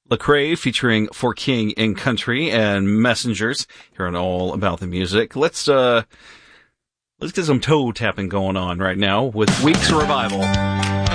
Lecrae featuring For King and Country and Messengers here on All About the Music. Let's get some toe tapping going on right now with Weeks Revival.